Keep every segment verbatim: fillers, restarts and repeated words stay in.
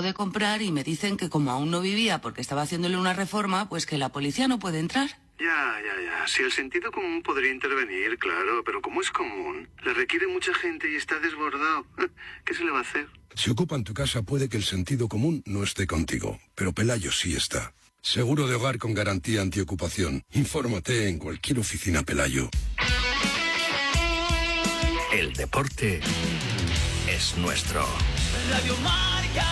de comprar y me dicen que como aún no vivía porque estaba haciéndole una reforma, pues que la policía no puede entrar. Ya, ya, ya. Si el sentido común podría intervenir, claro, pero como es común, le requiere mucha gente y está desbordado. ¿Qué se le va a hacer? Si ocupan tu casa puede que el sentido común no esté contigo, pero Pelayo sí está. Seguro de hogar con garantía antiocupación. Infórmate en cualquier oficina Pelayo. El deporte es nuestro. Radio Marca.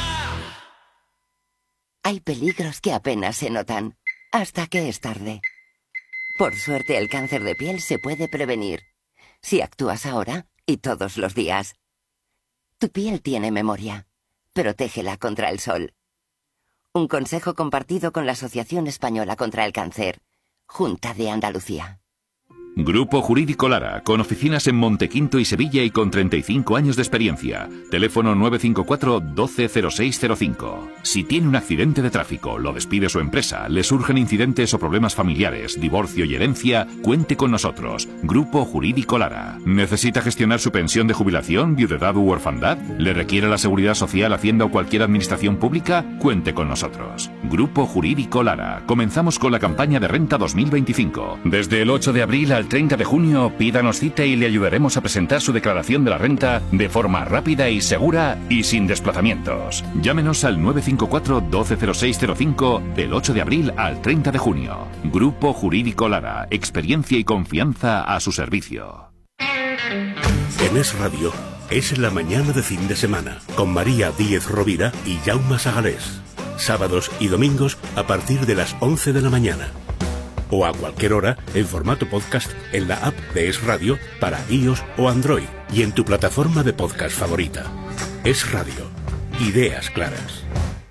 Hay peligros que apenas se notan, hasta que es tarde. Por suerte, el cáncer de piel se puede prevenir, si actúas ahora y todos los días. Tu piel tiene memoria. Protégela contra el sol. Un consejo compartido con la Asociación Española contra el Cáncer. Junta de Andalucía. Grupo Jurídico Lara, con oficinas en Montequinto y Sevilla y con treinta y cinco años de experiencia. Teléfono nueve cinco cuatro, doce cero seis cero cinco. Si tiene un accidente de tráfico, lo despide su empresa, le surgen incidentes o problemas familiares, divorcio y herencia, cuente con nosotros. Grupo Jurídico Lara. ¿Necesita gestionar su pensión de jubilación, viudedad u orfandad? ¿Le requiere la Seguridad Social, Hacienda o cualquier administración pública? Cuente con nosotros. Grupo Jurídico Lara. Comenzamos con la campaña de renta dos mil veinticinco. Desde el ocho de abril al treinta de junio, pídanos cita y le ayudaremos a presentar su declaración de la renta de forma rápida y segura y sin desplazamientos. Llámenos al nueve cinco cuatro, doce cero seis cero cinco del ocho de abril al treinta de junio. Grupo Jurídico Lara. Experiencia y confianza a su servicio. En Es Radio, es la mañana de fin de semana, con María Díez Rovira y Jaume Sagalés. Sábados y domingos a partir de las once de la mañana. O a cualquier hora en formato podcast en la app de Es Radio para iOS o Android y en tu plataforma de podcast favorita. Es Radio. Ideas claras.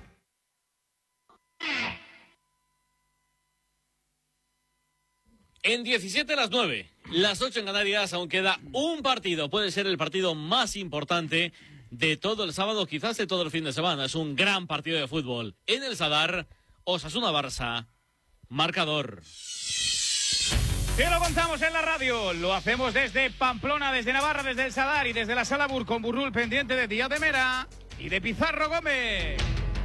En diecisiete las nueve, las ocho en Canarias, aún queda un partido. Puede ser el partido más importante de todo el sábado, quizás de todo el fin de semana. Es un gran partido de fútbol. En el Sadar, Osasuna-Barça, marcador. Y lo contamos en la radio, lo hacemos desde Pamplona, desde Navarra, desde el Sadar y desde la Sala Bur con Burrul pendiente de Díaz de Mera y de Pizarro Gómez.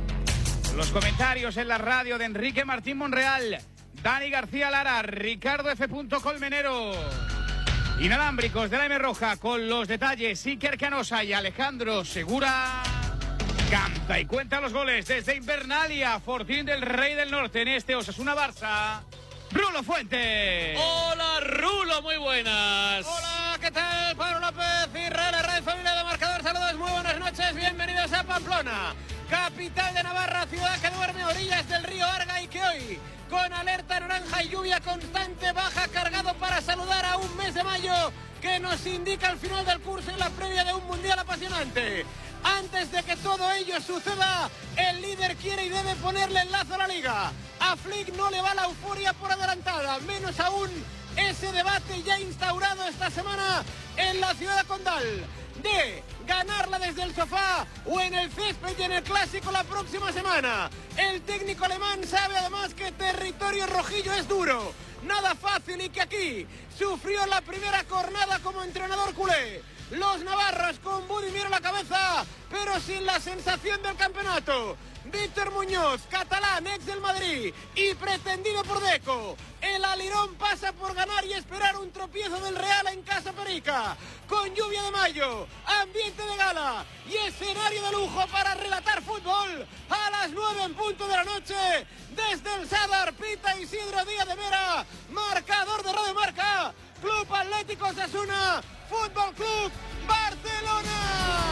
Los comentarios en la radio de Enrique Martín Monreal, Dani García Lara, Ricardo F. Colmenero. Inalámbricos de la M Roja con los detalles Iker Canosa y Alejandro Segura. Canta y cuenta los goles desde Invernalia, Fortín del Rey del Norte en este Osasuna-Barça. Rulo Fuentes. Hola, Rulo, muy buenas. Hola, ¿qué tal? Pablo López y Real Red Familia de Marcador. Saludos, muy buenas noches, bienvenidos a Pamplona, capital de Navarra, ciudad que duerme a orillas del río Arga y que hoy, con alerta naranja y lluvia constante, baja cargado para saludar a un mes de mayo que nos indica el final del curso y la previa de un mundial apasionante. Antes de que todo ello suceda, el líder quiere y debe ponerle el lazo a la liga. A Flick no le va la euforia por adelantada, menos aún ese debate ya instaurado esta semana en la ciudad de Condal de ganarla desde el sofá o en el césped y en el clásico la próxima semana. El técnico alemán sabe además que territorio rojillo es duro, nada fácil y que aquí sufrió la primera jornada como entrenador culé. Los navarros con Budimir a la cabeza, pero sin la sensación del campeonato. Víctor Muñoz, catalán, ex del Madrid y pretendido por Deco. El alirón pasa por ganar y esperar un tropiezo del Real en Casa Perica. Con lluvia de mayo, ambiente de gala y escenario de lujo para relatar fútbol a las nueve en punto de la noche. Desde el Sadar, Pita Isidro Díaz de Mera, marcador de Radio Marca, Club Atlético Osasuna, Fútbol Club Barcelona.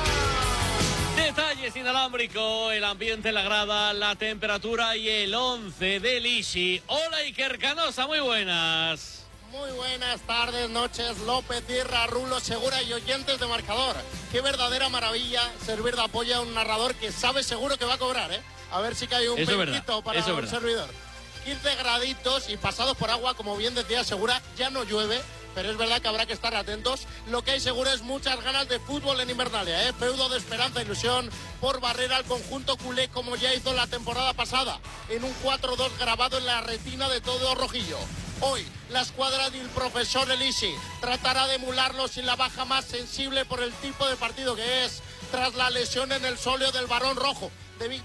Detalles inalámbrico, el ambiente, la grada, la temperatura y el once del Ixi. Hola Iker Canosa, muy buenas. Muy buenas tardes, noches, López, Tierra, Rulo, Segura y oyentes de Marcador. Qué verdadera maravilla servir de apoyo a un narrador que sabe seguro que va a cobrar, ¿eh? A ver si cae un pequeñito para Eso un verdad. servidor. quince graditos y pasados por agua, como bien decía Segura, ya no llueve, pero es verdad que habrá que estar atentos. Lo que hay seguro es muchas ganas de fútbol en Invernalia, ¿eh? Feudo de esperanza e ilusión por barrer al conjunto culé como ya hizo la temporada pasada, en un cuatro dos grabado en la retina de todo rojillo. Hoy, la escuadra del profesor Elisi tratará de emularlo sin la baja más sensible por el tipo de partido que es, tras la lesión en el sóleo del Barón Rojo de